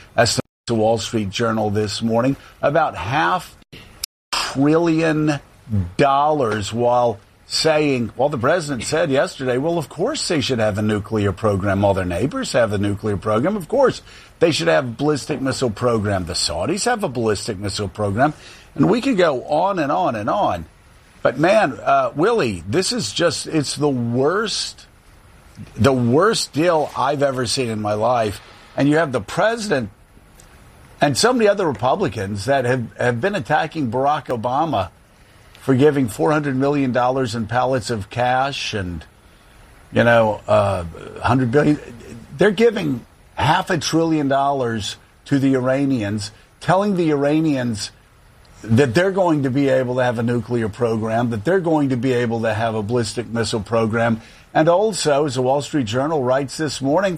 That's the Wall Street Journal this morning. About $500 billion, while saying, well, the president said yesterday, well, of course they should have a nuclear program. All their neighbors have a nuclear program. Of course they should have a ballistic missile program. The Saudis have a ballistic missile program. And we could go on and on and on. But, man, Willie, this is just, it's the worst deal I've ever seen in my life. And you have the president and so many other Republicans that have been attacking Barack Obama for giving $400 million in pallets of cash and, $100 billion. They're giving $500 billion to the Iranians, telling the Iranians that they're going to be able to have a nuclear program, that they're going to be able to have a ballistic missile program. And also, as the Wall Street Journal writes this morning,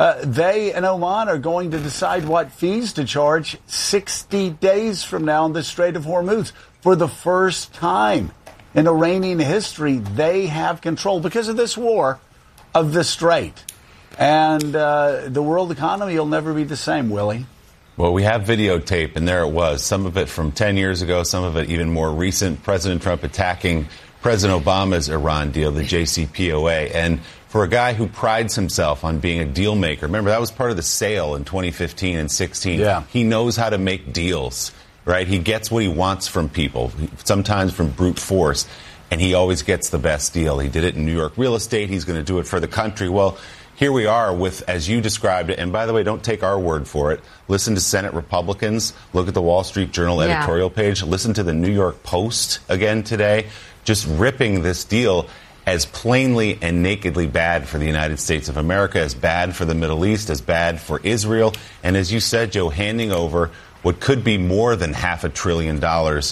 they and Oman are going to decide what fees to charge 60 days from now in the Strait of Hormuz. For the first time in Iranian history, they have control, because of this war, of the Strait. And the world economy will never be the same, Willie. Well, we have videotape, and there it was. Some of it from 10 years ago, some of it even more recent. President Trump attacking President Obama's Iran deal, the JCPOA. And for a guy who prides himself on being a deal maker, remember, that was part of the sale in 2015 and 16. Yeah. He knows how to make deals, right? He gets what he wants from people, sometimes from brute force, and he always gets the best deal. He did it in New York real estate. He's going to do it for the country. Well, here we are with, as you described it, and by the way, don't take our word for it. Listen to Senate Republicans. Look at the Wall Street Journal editorial page. Listen to the New York Post again today, just ripping this deal as plainly and nakedly bad for the United States of America, as bad for the Middle East, as bad for Israel. And as you said, Joe, handing over what could be more than $500 billion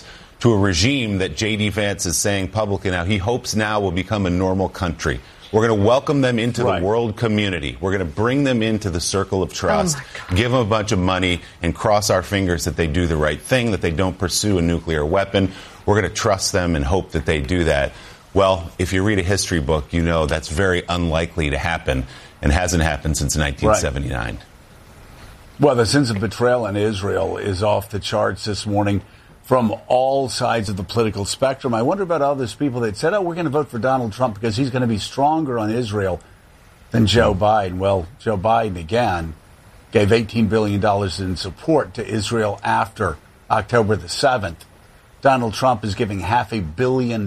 to a regime that J.D. Vance is saying publicly now he hopes now will become a normal country. We're going to welcome them into the world community. We're going to bring them into the circle of trust, give them a bunch of money, and cross our fingers that they do the right thing, that they don't pursue a nuclear weapon. We're going to trust them and hope that they do that. Well, if you read a history book, you know that's very unlikely to happen and hasn't happened since 1979. Right. Well, the sense of betrayal in Israel is off the charts this morning from all sides of the political spectrum. I wonder about all those people that said, we're going to vote for Donald Trump because he's going to be stronger on Israel than Joe Biden. Well, Joe Biden, again, gave $18 billion in support to Israel after October the 7th. Donald Trump is giving $500 million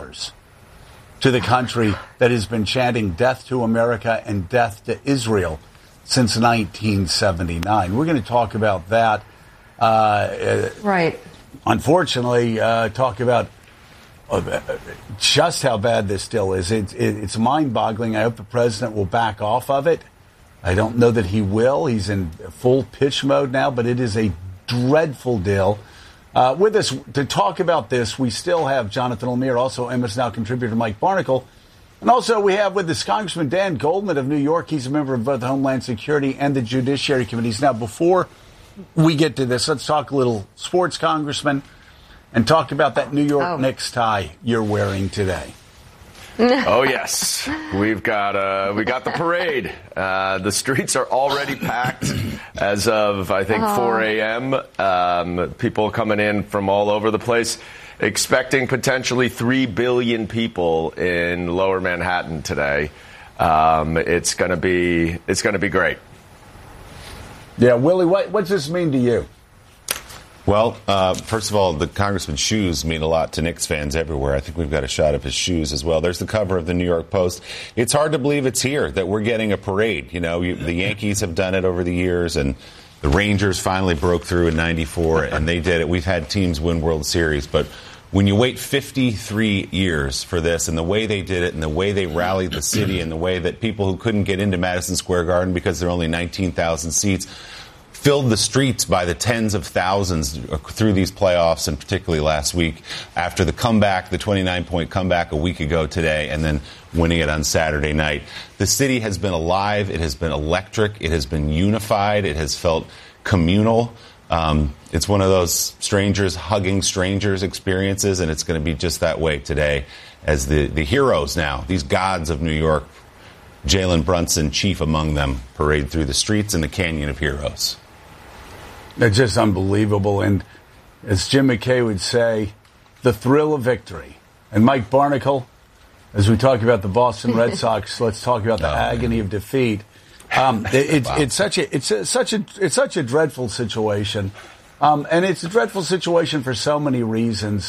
to the country that has been chanting death to America and death to Israel since 1979. We're going to talk about that. Unfortunately, talk about just how bad this still is. It's mind-boggling. I hope the president will back off of it. I don't know that he will. He's in full pitch mode now, but it is a dreadful deal. With us to talk about this, we still have Jonathan Lemire, also MS Now contributor Mike Barnicle. And also we have with us Congressman Dan Goldman of New York. He's a member of both Homeland Security and the Judiciary Committees. Now, before we get to this, let's talk a little sports, Congressman, and talk about that New York Knicks tie you're wearing today. Oh, yes. We got the parade. The streets are already packed as of, I think, 4 a.m. People coming in from all over the place, expecting potentially 3 billion people in Lower Manhattan today. It's going to be great. Yeah, Willie, what's this mean to you? Well, first of all, the congressman's shoes mean a lot to Knicks fans everywhere. I think we've got a shot of his shoes as well. There's the cover of the New York Post. It's hard to believe it's here, that we're getting a parade. You know, the Yankees have done it over the years, and the Rangers finally broke through in '94, and they did it. We've had teams win World Series, but when you wait 53 years for this, and the way they did it, and the way they rallied the city, and the way that people who couldn't get into Madison Square Garden because there are only 19,000 seats filled the streets by the tens of thousands through these playoffs, and particularly last week after the comeback, the 29-point comeback a week ago today, and then winning it on Saturday night. The city has been alive. It has been electric. It has been unified. It has felt communal. It's one of those strangers hugging strangers experiences, and it's going to be just that way today as the heroes now, these gods of New York, Jalen Brunson chief among them, parade through the streets in the Canyon of Heroes. It's just unbelievable. And as Jim McKay would say, the thrill of victory. And Mike Barnicle, as we talk about the Boston Red Sox, let's talk about the agony of defeat. It's such a dreadful situation. And it's a dreadful situation for so many reasons.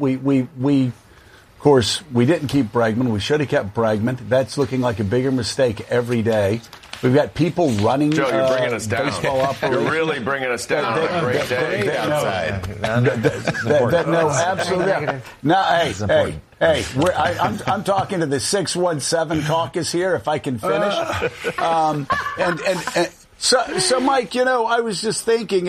Of course, we didn't keep Bregman. We should have kept Bregman. That's looking like a bigger mistake every day. We've got people running. Joe, you're bringing us down. Baseball operations. You're really bringing us down. A great day outside. No, absolutely. No, hey. I'm talking to the 617 caucus here. If I can finish, so Mike, I was just thinking,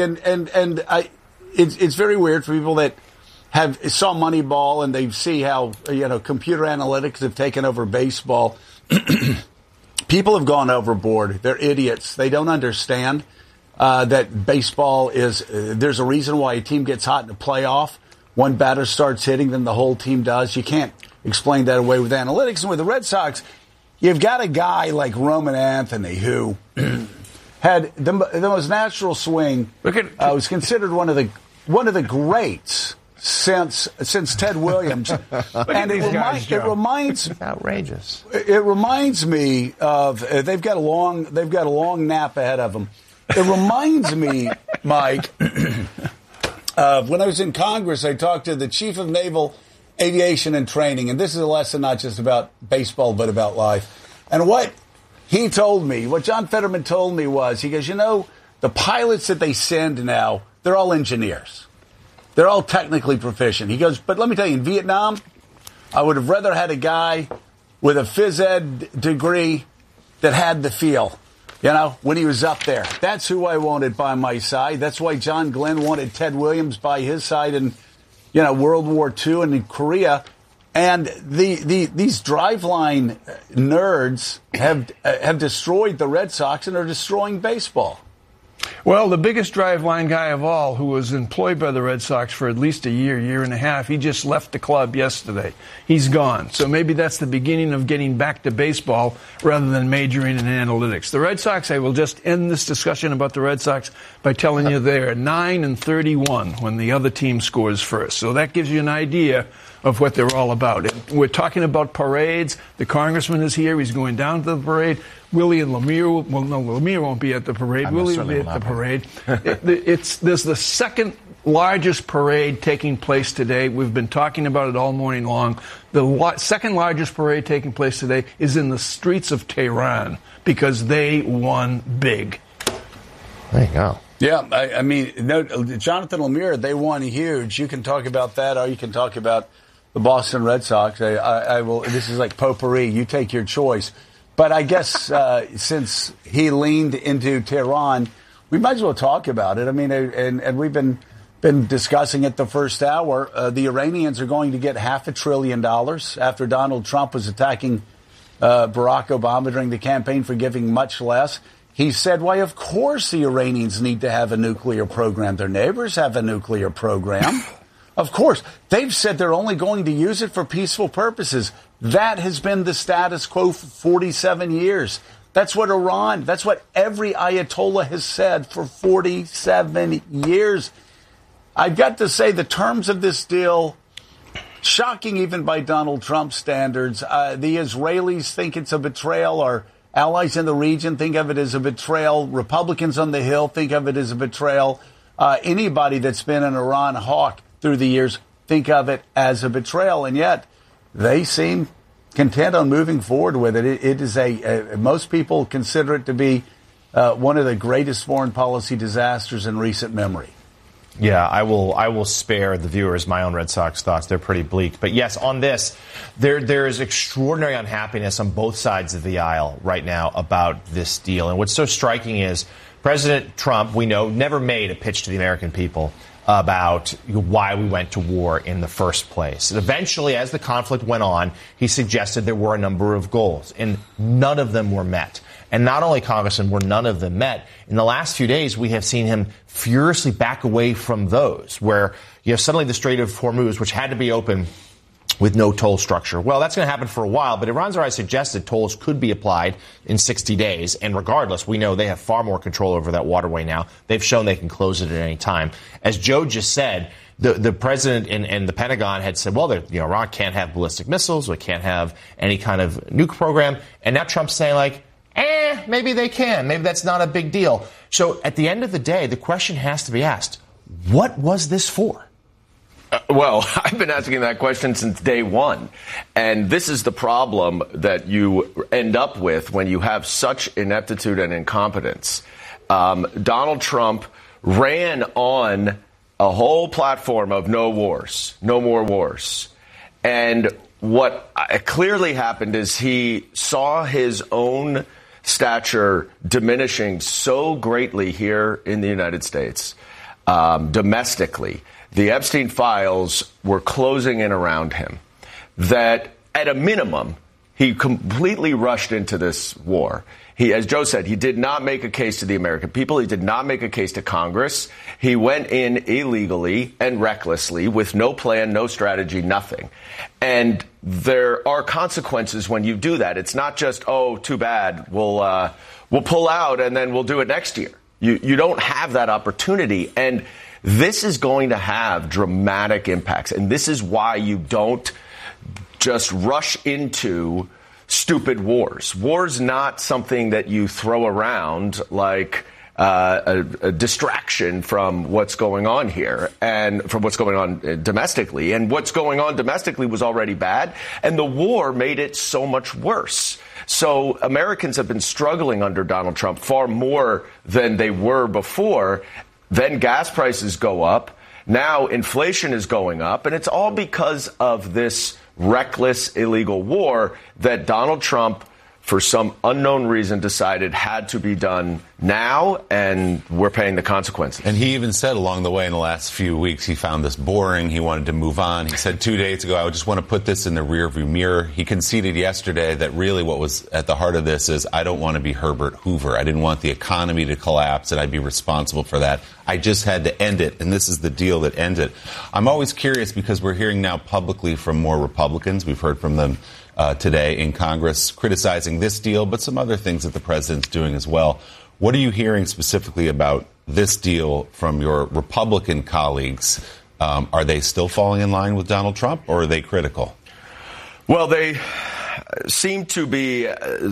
it's very weird for people that saw Moneyball and they see how computer analytics have taken over baseball. People have gone overboard. They're idiots. They don't understand that baseball is. There's a reason why a team gets hot in a playoff. One batter starts hitting, then the whole team does. You can't explain that away with analytics. And with the Red Sox, you've got a guy like Roman Anthony who had the most natural swing. Was considered one of the greats since Ted Williams. And it reminds outrageous. It reminds me of they've got a long nap ahead of them. It reminds me, Mike, of when I was in Congress. I talked to the Chief of Naval Aviation and Training, and this is a lesson not just about baseball but about life. And what he told me, what John Fetterman told me was, he goes, the pilots that they send now, they're all engineers. They're all technically proficient. He goes, but let me tell you, in Vietnam, I would have rather had a guy with a phys ed degree that had the feel, when he was up there. That's who I wanted by my side. That's why John Glenn wanted Ted Williams by his side in, World War II and in Korea. And these driveline nerds have destroyed the Red Sox and are destroying baseball. Well, the biggest driveline guy of all, who was employed by the Red Sox for at least a year and a half, he just left the club yesterday. He's gone. So maybe that's the beginning of getting back to baseball rather than majoring in analytics. The Red Sox, I will just end this discussion about the Red Sox by telling you they're 9-31 when the other team scores first. So that gives you an idea of what they're all about. And we're talking about parades. The congressman is here. He's going down to the parade. Willie and Lemire, Lemire won't be at the parade. Willie will be at the parade. There's the second largest parade taking place today. We've been talking about it all morning long. The second largest parade taking place today is in the streets of Tehran because they won big. There you go. Yeah, Jonathan Lemire, they won huge. You can talk about that, or you can talk about the Boston Red Sox. I will. This is like potpourri. You take your choice. But I guess since he leaned into Tehran, we might as well talk about it. I mean, and we've been discussing it the first hour. The Iranians are going to get $500 billion after Donald Trump was attacking Barack Obama during the campaign for giving much less. He said, why, of course the Iranians need to have a nuclear program. Their neighbors have a nuclear program. Of course. They've said they're only going to use it for peaceful purposes. That has been the status quo for 47 years. That's what that's what every Ayatollah has said for 47 years. I've got to say the terms of this deal, shocking even by Donald Trump standards. The Israelis think it's a betrayal. Our allies in the region think of it as a betrayal. Republicans on the Hill think of it as a betrayal. Anybody that's been an Iran hawk through the years think of it as a betrayal. And yet they seem content on moving forward with it. It is most people consider it to be one of the greatest foreign policy disasters in recent memory. Yeah, I will spare the viewers my own Red Sox thoughts. They're pretty bleak. But yes, on this, there is extraordinary unhappiness on both sides of the aisle right now about this deal. And what's so striking is President Trump, we know, never made a pitch to the American people about why we went to war in the first place. And eventually, as the conflict went on, he suggested there were a number of goals, and none of them were met. And not only, Congressman, were none of them met, in the last few days, we have seen him furiously back away from those, where you have suddenly the Strait of Hormuz, which had to be open with no toll structure. Well, that's going to happen for a while, but Iran's already suggested tolls could be applied in 60 days. And regardless, we know they have far more control over that waterway now. They've shown they can close it at any time. As Joe just said, the president and the Pentagon had said, well, Iran can't have ballistic missiles. We can't have any kind of nuke program. And now Trump's saying, like, maybe they can. Maybe that's not a big deal. So at the end of the day, the question has to be asked, what was this for? Well, I've been asking that question since day one. And this is the problem that you end up with when you have such ineptitude and incompetence. Donald Trump ran on a whole platform of no wars, no more wars. And what clearly happened is he saw his own stature diminishing so greatly here in the United States, domestically. The Epstein files were closing in around him, that at a minimum, he completely rushed into this war. He, as Joe said, he did not make a case to the American people. He did not make a case to Congress. He went in illegally and recklessly with no plan, no strategy, nothing. And there are consequences when you do that. It's not just, oh, too bad, we'll pull out and then we'll do it next year. You don't have that opportunity. And this is going to have dramatic impacts. And this is why you don't just rush into stupid wars. War's not something that you throw around like a distraction from what's going on here and from what's going on domestically. And what's going on domestically was already bad, and the war made it so much worse. So Americans have been struggling under Donald Trump far more than they were before. Then gas prices go up. Now inflation is going up, and it's all because of this reckless, illegal war that Donald Trump, for some unknown reason, decided had to be done now, and we're paying the consequences. And he even said along the way in the last few weeks he found this boring. He wanted to move on. He said 2 days ago, I just want to put this in the rearview mirror. He conceded yesterday that really what was at the heart of this is, I don't want to be Herbert Hoover. I didn't want the economy to collapse, and I'd be responsible for that. I just had to end it, and this is the deal that ends it. I'm always curious because we're hearing now publicly from more Republicans. We've heard from them today in Congress criticizing this deal, but some other things that the president's doing as well. What are you hearing specifically about this deal from your Republican colleagues? Are they still falling in line with Donald Trump, or are they critical? Well, they seem to be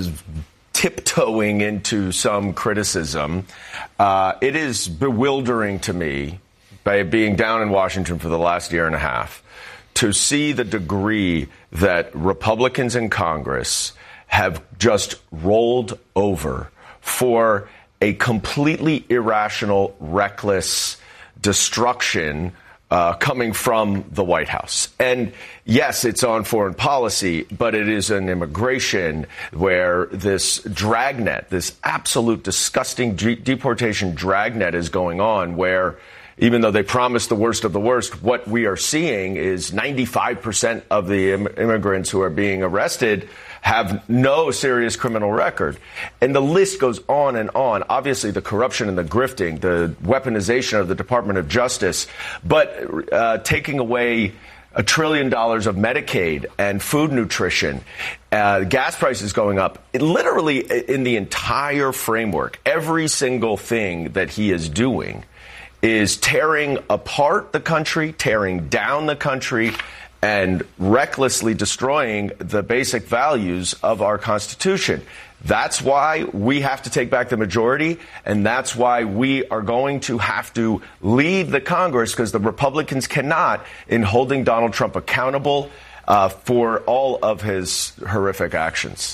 tiptoeing into some criticism. It is bewildering to me, by being down in Washington for the last year and a half, to see the degree that Republicans in Congress have just rolled over for a completely irrational, reckless destruction coming from the White House. And yes, it's on foreign policy, but it is an immigration where this dragnet, this absolute disgusting deportation dragnet is going on, where even though they promised the worst of the worst, what we are seeing is 95% of the immigrants who are being arrested have no serious criminal record. And the list goes on and on. Obviously, the corruption and the grifting, the weaponization of the Department of Justice, but taking away $1 trillion of Medicaid and food nutrition, gas prices going up. Literally, in the entire framework, every single thing that he is doing is tearing apart the country, tearing down the country, and recklessly destroying the basic values of our Constitution. That's why we have to take back the majority, and that's why we are going to have to lead the Congress, because the Republicans cannot, in holding Donald Trump accountable for all of his horrific actions.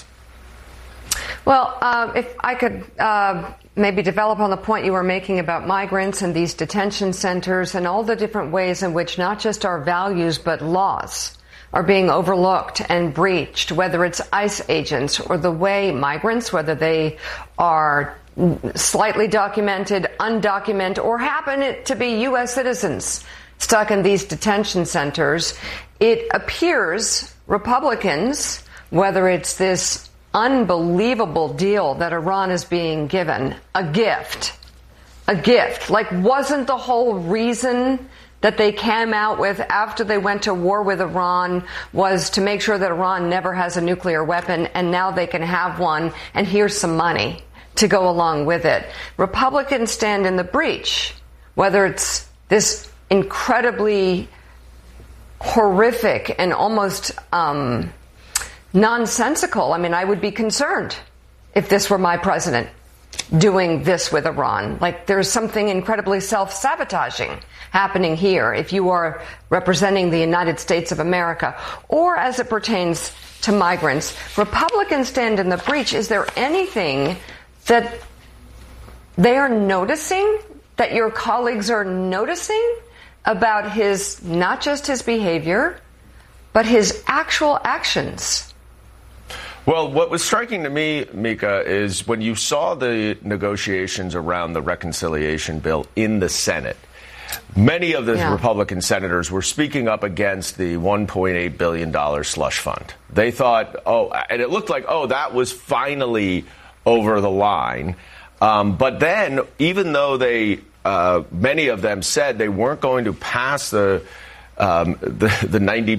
Well, if I could maybe develop on the point you were making about migrants and these detention centers and all the different ways in which not just our values but laws are being overlooked and breached, whether it's ICE agents or the way migrants, whether they are slightly documented, undocumented, or happen to be U.S. citizens stuck in these detention centers. It appears Republicans, whether it's this unbelievable deal that Iran is being given, a gift. Like, wasn't the whole reason that they came out with after they went to war with Iran was to make sure that Iran never has a nuclear weapon, and now they can have one, and here's some money to go along with it. Republicans stand in the breach, whether it's this incredibly horrific and almost nonsensical. I mean, I would be concerned if this were my president doing this with Iran. Like, there's something incredibly self-sabotaging happening here if you are representing the United States of America, or as it pertains to migrants. Republicans stand in the breach. Is there anything that they are noticing, that your colleagues are noticing about his, not just his behavior, but his actual actions? Well, what was striking to me, Mika, is when you saw the negotiations around the reconciliation bill in the Senate, many of the Republican senators were speaking up against the $1.8 billion slush fund. They thought, and it looked like, that was finally over the line. But then, even though they, many of them said they weren't going to pass the $90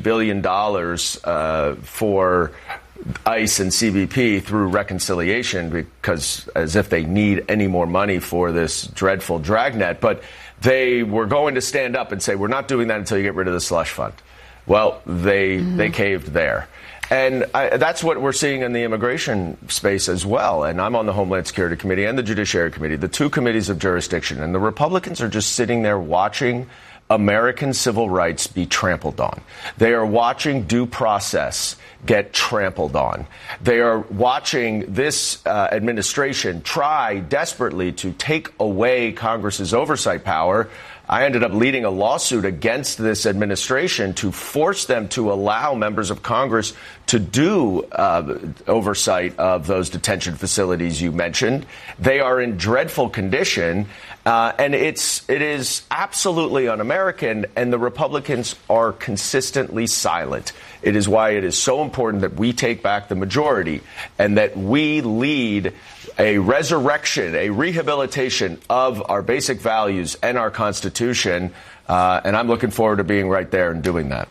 billion for ICE and CBP through reconciliation, because as if they need any more money for this dreadful dragnet. But they were going to stand up and say, we're not doing that until you get rid of the slush fund. Well, they caved there. And that's what we're seeing in the immigration space as well. And I'm on the Homeland Security Committee and the Judiciary Committee, the two committees of jurisdiction. And the Republicans are just sitting there watching American civil rights be trampled on. They are watching due process get trampled on. They are watching this administration try desperately to take away Congress's oversight power. I ended up leading a lawsuit against this administration to force them to allow members of Congress to do oversight of those detention facilities you mentioned. They are in dreadful condition, and it is absolutely un-American, and the Republicans are consistently silent. It is why it is so important that we take back the majority and that we lead a resurrection, a rehabilitation of our basic values and our Constitution. And I'm looking forward to being right there and doing that.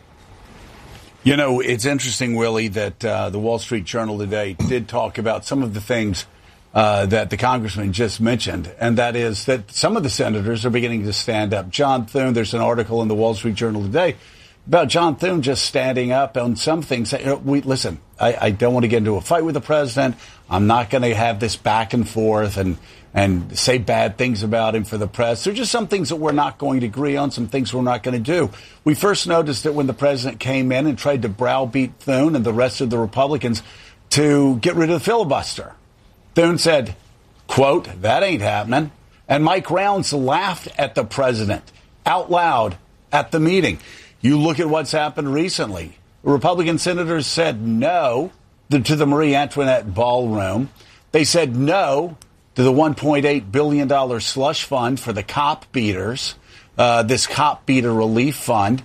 You know, it's interesting, Willie, that the Wall Street Journal today did talk about some of the things that the congressman just mentioned, and that is that some of the senators are beginning to stand up. John Thune, there's an article in the Wall Street Journal today about John Thune just standing up on some things. Listen, I don't want to get into a fight with the president. I'm not going to have this back and forth and say bad things about him for the press. There are just some things that we're not going to agree on, some things we're not going to do. We first noticed that when the president came in and tried to browbeat Thune and the rest of the Republicans to get rid of the filibuster. Thune said, quote, "That ain't happening." And Mike Rounds laughed at the president out loud at the meeting. You look at what's happened recently. Republican senators said no to the Marie Antoinette Ballroom. They said no to the $1.8 billion slush fund for the cop beaters, this cop beater relief fund.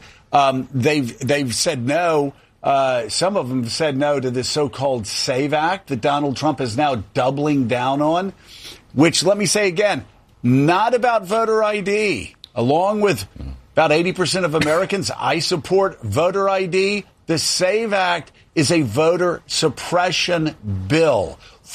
They've said no. Some of them said no to this so-called SAVE Act that Donald Trump is now doubling down on, which, let me say again, not about voter ID. Along with about 80% of Americans, I support voter ID. The SAVE Act is a voter suppression bill.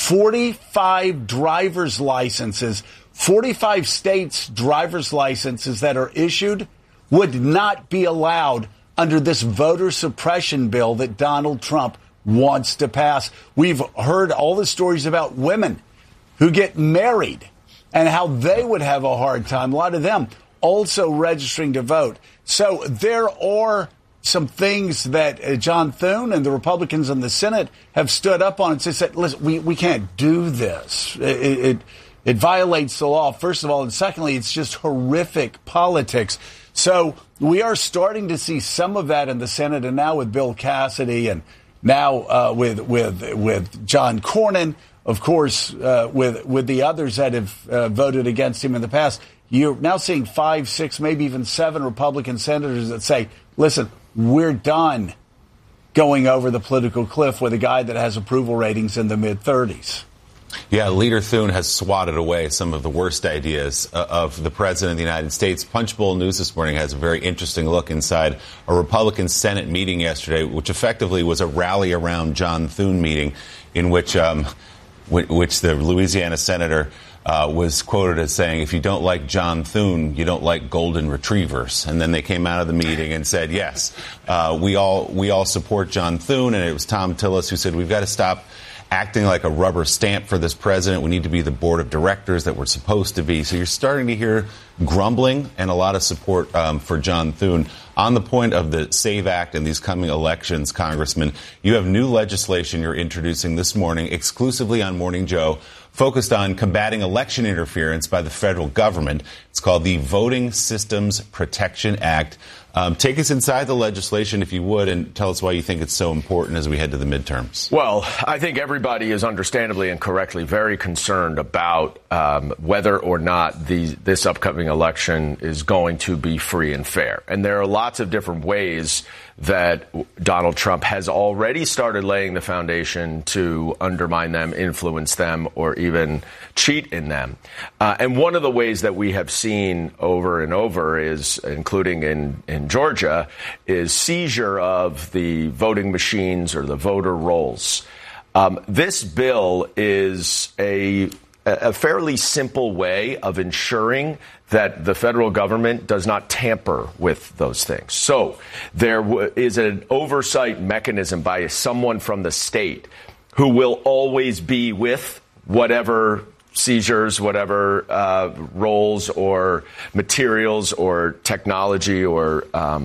45 driver's licenses, 45 states' driver's licenses that are issued would not be allowed under this voter suppression bill that Donald Trump wants to pass. We've heard all the stories about women who get married and how they would have a hard time. A lot of them also registering to vote. So there are some things that John Thune and the Republicans in the Senate have stood up on and said, listen, we can't do this. It violates the law, first of all. And secondly, it's just horrific politics. So we are starting to see some of that in the Senate, and now with Bill Cassidy, and now with John Cornyn, of course, with the others that have voted against him in the past. You're now seeing 5, 6, maybe even 7 Republican senators that say, listen, we're done going over the political cliff with a guy that has approval ratings in the mid-30s. Yeah, Leader Thune has swatted away some of the worst ideas of the President of the United States. Punchbowl News this morning has a very interesting look inside a Republican Senate meeting yesterday, which effectively was a rally around John Thune meeting in which the Louisiana senator was quoted as saying, if you don't like John Thune, you don't like golden retrievers. And then they came out of the meeting and said, yes, we all support John Thune. And it was Tom Tillis who said, we've got to stop acting like a rubber stamp for this president. We need to be the board of directors that we're supposed to be. So you're starting to hear grumbling and a lot of support for John Thune. On the point of the SAVE Act and these coming elections, Congressman, you have new legislation you're introducing this morning exclusively on Morning Joe, focused on combating election interference by the federal government. It's called the Voting Systems Protection Act. Take us inside the legislation, if you would, and tell us why you think it's so important as we head to the midterms. Well, I think everybody is understandably and correctly very concerned about whether or not this upcoming election is going to be free and fair. And there are lots of different ways that Donald Trump has already started laying the foundation to undermine them, influence them, or even cheat in them. And one of the ways that we have seen over and over is, including in Georgia, is seizure of the voting machines or the voter rolls. This bill is a fairly simple way of ensuring that the federal government does not tamper with those things. So there is an oversight mechanism by someone from the state who will always be with whatever seizures, whatever rolls or materials or technology or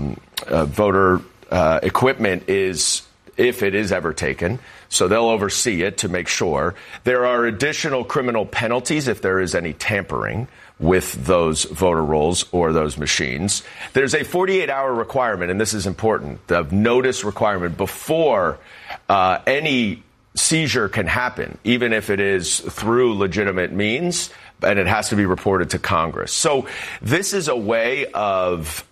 voter equipment is, if it is ever taken. So they'll oversee it to make sure. There are additional criminal penalties if there is any tampering with those voter rolls or those machines. There's a 48-hour requirement, and this is important, the notice requirement before any seizure can happen, even if it is through legitimate means, and it has to be reported to Congress. So this is a way of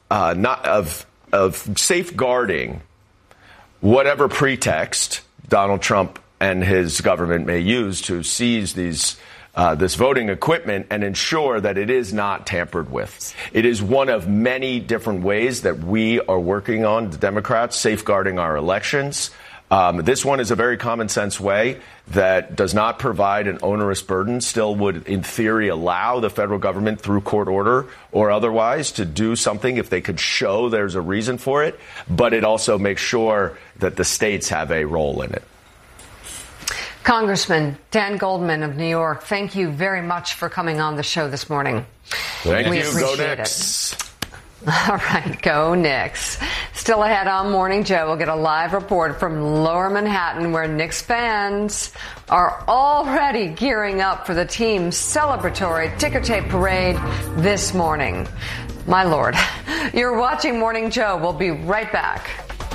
safeguarding whatever pretext Donald Trump and his government may use to seize this voting equipment and ensure that it is not tampered with. It is one of many different ways that we are working on, the Democrats, safeguarding our elections. This one is a very common sense way that does not provide an onerous burden, still would, in theory, allow the federal government through court order or otherwise to do something if they could show there's a reason for it. But it also makes sure that the states have a role in it. Congressman Dan Goldman of New York, thank you very much for coming on the show this morning. Thank you. Go Knicks. All right, go Knicks. Still ahead on Morning Joe, we'll get a live report from Lower Manhattan where Knicks fans are already gearing up for the team's celebratory ticker tape parade this morning. My Lord, you're watching Morning Joe. We'll be right back.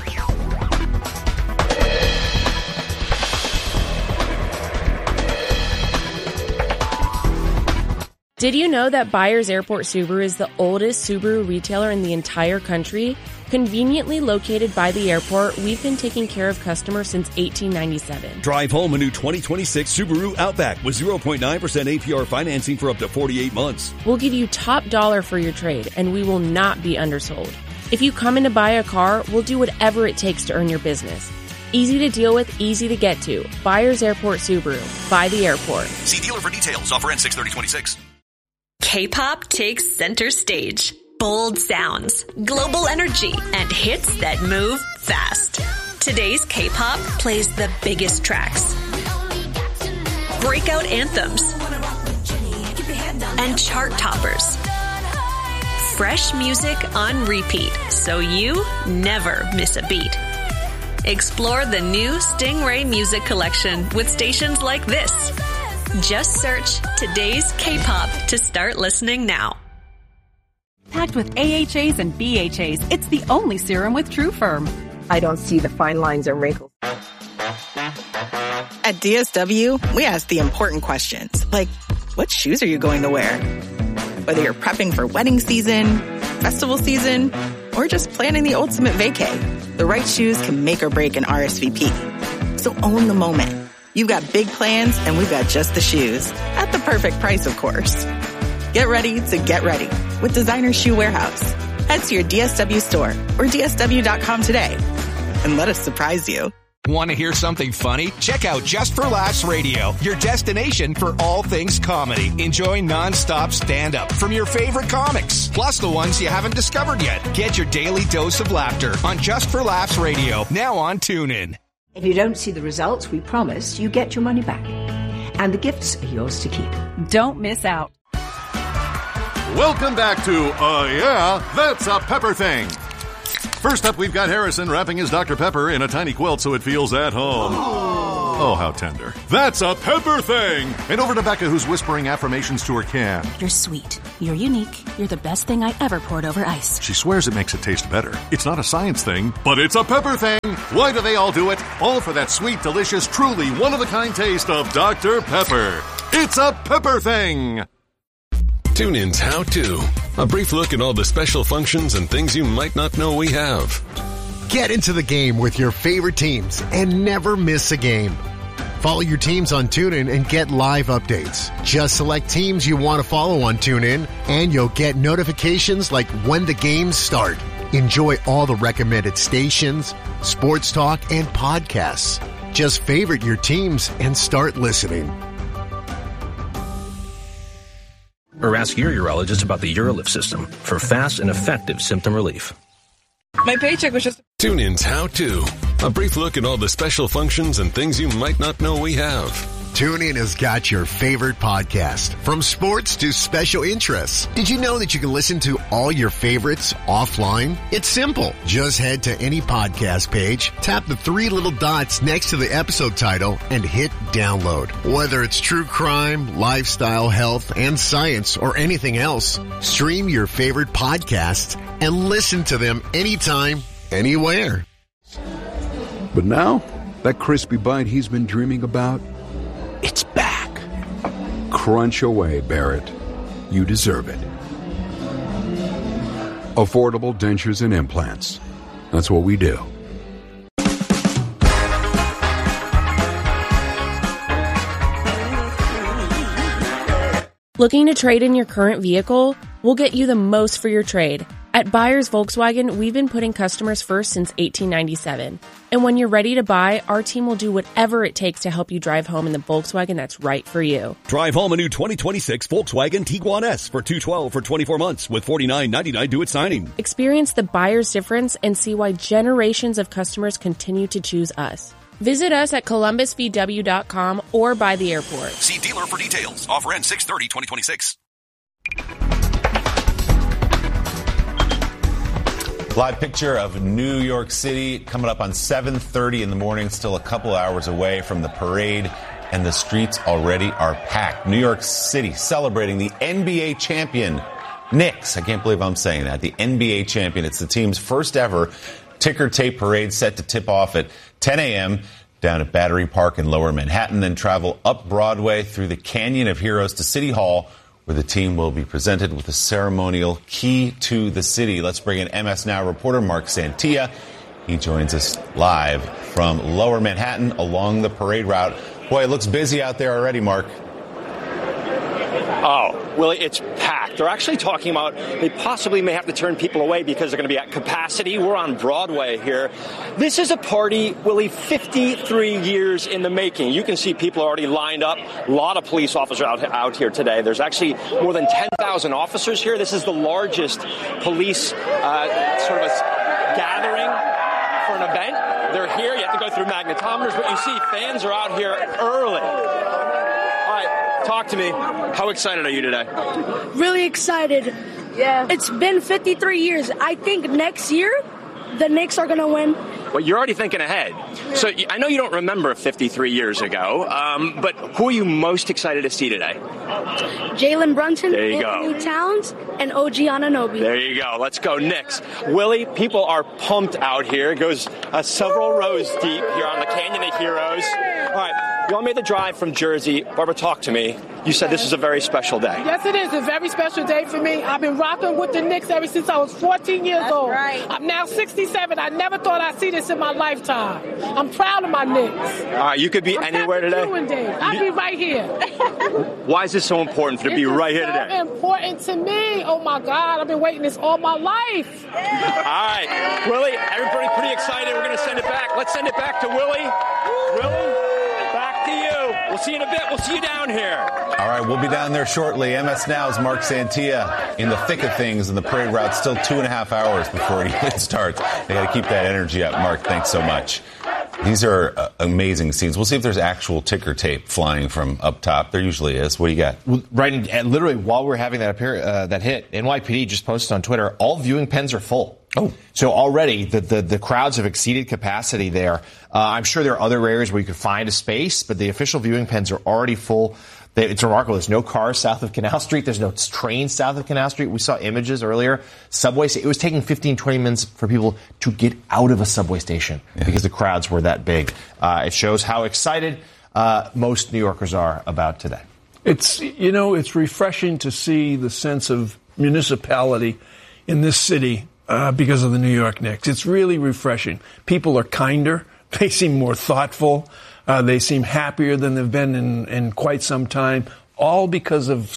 Did you know that Byers Airport Subaru is the oldest Subaru retailer in the entire country? Conveniently located by the airport, we've been taking care of customers since 1897. Drive home a new 2026 Subaru Outback with 0.9% APR financing for up to 48 months. We'll give you top dollar for your trade, and we will not be undersold. If you come in to buy a car, we'll do whatever it takes to earn your business. Easy to deal with, easy to get to. Byers Airport Subaru. By the airport. See dealer for details. Offer ends 6/30/26. K-pop takes center stage. Bold sounds, global energy, and hits that move fast. Today's K-pop plays the biggest tracks, breakout anthems, and chart toppers. Fresh music on repeat, so you never miss a beat. Explore the new Stingray Music Collection with stations like this. Just search Today's K-pop to start listening now. Packed with AHAs and BHAs, it's the only serum with True Firm. I don't see the fine lines or wrinkles. At DSW, we ask the important questions, like, what shoes are you going to wear? Whether you're prepping for wedding season, festival season, or just planning the ultimate vacay, the right shoes can make or break an RSVP. So own the moment. You've got big plans, and we've got just the shoes. At the perfect price, of course. Get ready to get ready with Designer Shoe Warehouse. Head to your DSW store or DSW.com today and let us surprise you. Want to hear something funny? Check out Just for Laughs Radio, your destination for all things comedy. Enjoy nonstop stand-up from your favorite comics, plus the ones you haven't discovered yet. Get your daily dose of laughter on Just for Laughs Radio, now on TuneIn. If you don't see the results we promised, you get your money back. And the gifts are yours to keep. Don't miss out. Welcome back to Yeah, That's a Pepper Thing. First up, we've got Harrison wrapping his Dr. Pepper in a tiny quilt so it feels at home. Oh, how tender. That's a Pepper Thing! And over to Becca, who's whispering affirmations to her can. You're sweet. You're unique. You're the best thing I ever poured over ice. She swears it makes it taste better. It's not a science thing, but it's a Pepper Thing! Why do they all do it? All for that sweet, delicious, truly one-of-a-kind taste of Dr. Pepper. It's a Pepper Thing! TuneIn's How To. A brief look at all the special functions and things you might not know we have. Get into the game with your favorite teams and never miss a game. Follow your teams on TuneIn and get live updates. Just select teams you want to follow on TuneIn and you'll get notifications like when the games start. Enjoy all the recommended stations, sports talk, and podcasts. Just favorite your teams and start listening. Or ask your urologist about the UroLift system for fast and effective symptom relief. My paycheck was just... TuneIn's How To. A brief look at all the special functions and things you might not know we have. TuneIn has got your favorite podcast, from sports to special interests. Did you know that you can listen to all your favorites offline? It's simple. Just head to any podcast page, tap the three little dots next to the episode title, and hit download. Whether it's true crime, lifestyle, health, and science, or anything else, stream your favorite podcasts and listen to them anytime, anywhere. But now, that crispy bite he's been dreaming about, it's back. Crunch away, Barrett. You deserve it. Affordable dentures and implants. That's what we do. Looking to trade in your current vehicle? We'll get you the most for your trade. At Buyers Volkswagen, we've been putting customers first since 1897. And when you're ready to buy, our team will do whatever it takes to help you drive home in the Volkswagen that's right for you. Drive home a new 2026 Volkswagen Tiguan S for $212 for 24 months with $49.99 due at signing. Experience the buyer's difference and see why generations of customers continue to choose us. Visit us at columbusvw.com or by the airport. See dealer for details. Offer ends 6/30/2026. Live picture of New York City coming up on 7:30 in the morning, still a couple hours away from the parade, and the streets already are packed. New York City celebrating the NBA champion, Knicks. I can't believe I'm saying that. The NBA champion. It's the team's first ever ticker tape parade set to tip off at 10 a.m. down at Battery Park in Lower Manhattan, then travel up Broadway through the Canyon of Heroes to City Hall, where the team will be presented with a ceremonial key to the city. Let's bring in MS Now reporter Mark Santia. He joins us live from Lower Manhattan along the parade route. Boy, it looks busy out there already, Mark. Oh, Willie, it's packed. They're actually talking about they possibly may have to turn people away because they're going to be at capacity. We're on Broadway here. This is a party, Willie, 53 years in the making. You can see people already lined up. A lot of police officers out here today. There's actually more than 10,000 officers here. This is the largest police sort of a gathering for an event. They're here. You have to go through magnetometers, but you see fans are out here early. Talk to me. How excited are you today? Really excited. Yeah. It's been 53 years. I think next year, the Knicks are going to win. Well, you're already thinking ahead. So I know you don't remember 53 years ago, but who are you most excited to see today? Jalen Brunson, there you Anthony go. Towns, and OG Anunoby. There you go. Let's go Knicks. Willie, people are pumped out here. It goes several rows deep here on the Canyon of Heroes. All right. You all made the drive from Jersey. Barbara, talk to me. You said this is a very special day. Yes, it is. A very special day for me. I've been rocking with the Knicks ever since I was 14 years old. Right. I'm now 67. I never thought I'd see this in my lifetime. I'm proud of my Knicks. All right, you could be anywhere today. I'll be right here. Why is this so important to be right here today? It's so important to me. Oh, my God. I've been waiting this all my life. All right. Willie, everybody pretty excited. We're going to send it back. Let's send it back to Willie. Willie, back to you. We'll see you in a bit. We'll see you down here. All right, we'll be down there shortly. MS Now's Mark Santia in the thick of things, and the parade route's still 2.5 hours before it starts. They got to keep that energy up. Mark, thanks so much. These are amazing scenes. We'll see if there's actual ticker tape flying from up top. There usually is. What do you got? Well, right, and literally while we're having that that hit, NYPD just posted on Twitter, all viewing pens are full. Oh. So already the crowds have exceeded capacity there. I'm sure there are other areas where you could find a space, but the official viewing pens are already full. It's remarkable. There's no cars south of Canal Street. There's no trains south of Canal Street. We saw images earlier. Subways. It was taking 15, 20 minutes for people to get out of a subway station because the crowds were that big. It shows how excited most New Yorkers are about today. It's refreshing to see the sense of municipality in this city because of the New York Knicks. It's really refreshing. People are kinder. They seem more thoughtful. They seem happier than they've been in quite some time, all because of